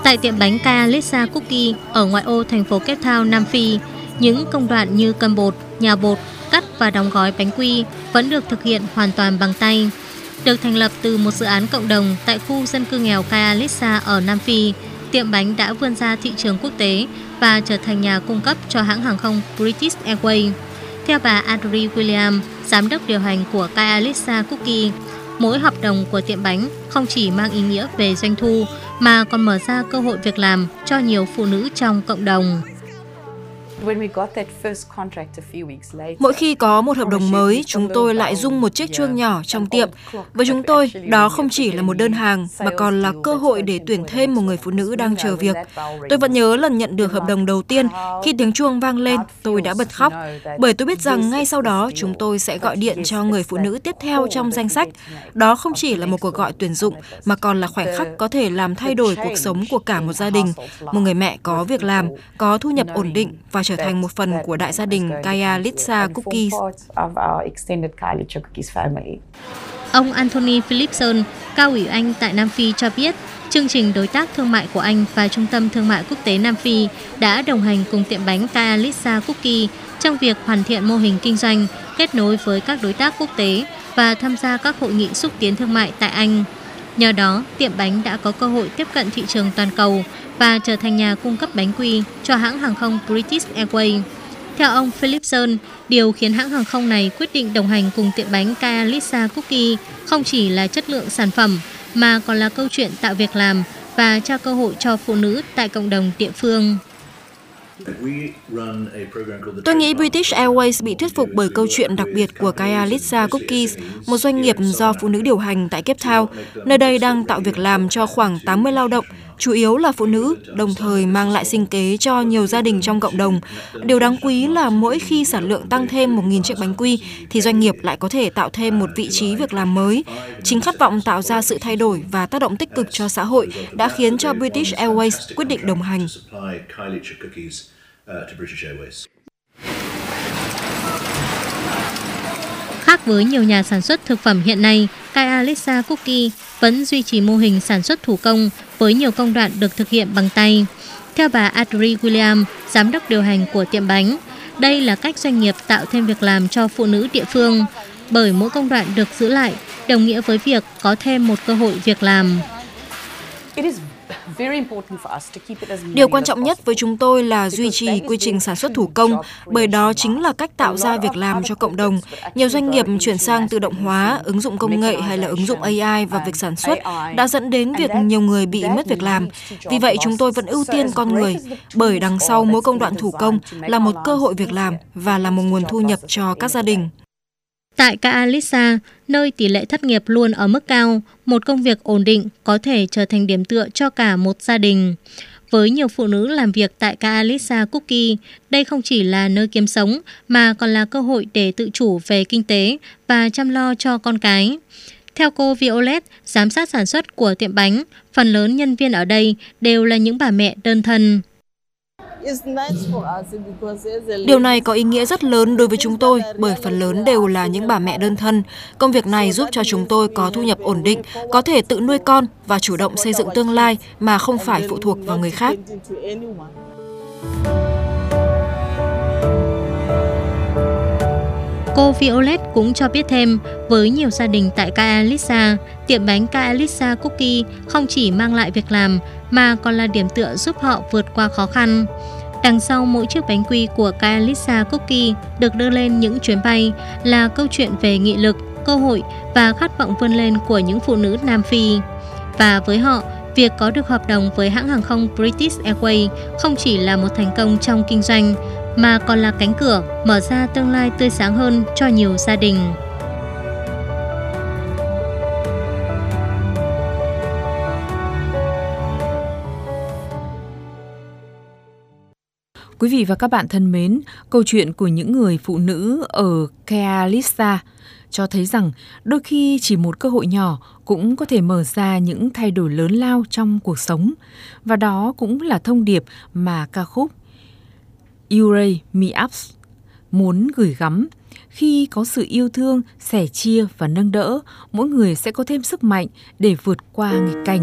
Tại tiệm bánh Kaya Lisa Cookie ở ngoại ô thành phố Cape Town, Nam Phi, những công đoạn như cân bột, nhào bột, cắt và đóng gói bánh quy vẫn được thực hiện hoàn toàn bằng tay. Được thành lập từ một dự án cộng đồng tại khu dân cư nghèo Kaya Lisa ở Nam Phi, tiệm bánh đã vươn ra thị trường quốc tế và trở thành nhà cung cấp cho hãng hàng không British Airways. Theo bà Audrey Williams, giám đốc điều hành của Kaya Lisa Cookie, mỗi hợp đồng của tiệm bánh không chỉ mang ý nghĩa về doanh thu mà còn mở ra cơ hội việc làm cho nhiều phụ nữ trong cộng đồng. Mỗi khi có một hợp đồng mới, chúng tôi lại rung một chiếc chuông nhỏ trong tiệm. Với chúng tôi, đó không chỉ là một đơn hàng, mà còn là cơ hội để tuyển thêm một người phụ nữ đang chờ việc. Tôi vẫn nhớ lần nhận được hợp đồng đầu tiên, khi tiếng chuông vang lên, tôi đã bật khóc, bởi tôi biết rằng ngay sau đó chúng tôi sẽ gọi điện cho người phụ nữ tiếp theo trong danh sách. Đó không chỉ là một cuộc gọi tuyển dụng, mà còn là khoảnh khắc có thể làm thay đổi cuộc sống của cả một gia đình. Một người mẹ có việc làm, có thu nhập ổn định và trở thành một phần của đại gia đình Kaya Lisa Cookies. Ông Anthony Philipson, cao ủy Anh tại Nam Phi cho biết, chương trình đối tác thương mại của Anh và Trung tâm Thương mại Quốc tế Nam Phi đã đồng hành cùng tiệm bánh Kaya Lisa Cookie trong việc hoàn thiện mô hình kinh doanh, kết nối với các đối tác quốc tế và tham gia các hội nghị xúc tiến thương mại tại Anh. Nhờ đó, tiệm bánh đã có cơ hội tiếp cận thị trường toàn cầu và trở thành nhà cung cấp bánh quy cho hãng hàng không British Airways. Theo ông Philipson, điều khiến hãng hàng không này quyết định đồng hành cùng tiệm bánh Kaya Lisa Cookie không chỉ là chất lượng sản phẩm, mà còn là câu chuyện tạo việc làm và trao cơ hội cho phụ nữ tại cộng đồng địa phương. Tôi nghĩ British Airways bị thuyết phục bởi câu chuyện đặc biệt của Kaya Lisa Cookies, một doanh nghiệp do phụ nữ điều hành tại Cape Town. Nơi đây đang tạo việc làm cho khoảng 80 lao động, chủ yếu là phụ nữ, đồng thời mang lại sinh kế cho nhiều gia đình trong cộng đồng. Điều đáng quý là mỗi khi sản lượng tăng thêm 1.000 chiếc bánh quy, thì doanh nghiệp lại có thể tạo thêm một vị trí việc làm mới. Chính khát vọng tạo ra sự thay đổi và tác động tích cực cho xã hội đã khiến cho British Airways quyết định đồng hành. Khác với nhiều nhà sản xuất thực phẩm hiện nay, Kaya Lisa Cookie vẫn duy trì mô hình sản xuất thủ công với nhiều công đoạn được thực hiện bằng tay. Theo bà Audrey Williams, giám đốc điều hành của tiệm bánh, đây là cách doanh nghiệp tạo thêm việc làm cho phụ nữ địa phương, bởi mỗi công đoạn được giữ lại đồng nghĩa với việc có thêm một cơ hội việc làm. Điều quan trọng nhất với chúng tôi là duy trì quy trình sản xuất thủ công, bởi đó chính là cách tạo ra việc làm cho cộng đồng. Nhiều doanh nghiệp chuyển sang tự động hóa, ứng dụng công nghệ hay là ứng dụng AI vào việc sản xuất đã dẫn đến việc nhiều người bị mất việc làm. Vì vậy, chúng tôi vẫn ưu tiên con người, bởi đằng sau mỗi công đoạn thủ công là một cơ hội việc làm và là một nguồn thu nhập cho các gia đình. Tại Kaya Lisa, nơi tỷ lệ thất nghiệp luôn ở mức cao, một công việc ổn định có thể trở thành điểm tựa cho cả một gia đình. Với nhiều phụ nữ làm việc tại Kaya Lisa Cookie, đây không chỉ là nơi kiếm sống mà còn là cơ hội để tự chủ về kinh tế và chăm lo cho con cái. Theo cô Violet, giám sát sản xuất của tiệm bánh, phần lớn nhân viên ở đây đều là những bà mẹ đơn thân. Điều này có ý nghĩa rất lớn đối với chúng tôi, bởi phần lớn đều là những bà mẹ đơn thân. Công việc này giúp cho chúng tôi có thu nhập ổn định, có thể tự nuôi con và chủ động xây dựng tương lai mà không phải phụ thuộc vào người khác. Cô Violet cũng cho biết thêm, với nhiều gia đình tại Kaya Lisa, tiệm bánh Kaya Lisa Cookie không chỉ mang lại việc làm mà còn là điểm tựa giúp họ vượt qua khó khăn. Đằng sau mỗi chiếc bánh quy của Kaya Lisa Cookie được đưa lên những chuyến bay là câu chuyện về nghị lực, cơ hội và khát vọng vươn lên của những phụ nữ Nam Phi. Và với họ, việc có được hợp đồng với hãng hàng không British Airways không chỉ là một thành công trong kinh doanh, mà còn là cánh cửa mở ra tương lai tươi sáng hơn cho nhiều gia đình. Quý vị và các bạn thân mến, câu chuyện của những người phụ nữ ở Kaya Lisa cho thấy rằng đôi khi chỉ một cơ hội nhỏ cũng có thể mở ra những thay đổi lớn lao trong cuộc sống. Và đó cũng là thông điệp mà ca khúc You Raise Me Up muốn gửi gắm. Khi có sự yêu thương, sẻ chia và nâng đỡ, mỗi người sẽ có thêm sức mạnh để vượt qua nghịch cảnh.